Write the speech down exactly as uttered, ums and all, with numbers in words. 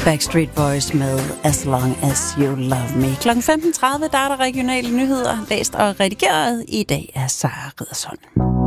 Backstreet Boys med As Long As You Love Me. klokken femten tredive, der er der regionale nyheder, læst og redigeret i dag af Sara Riddersholm.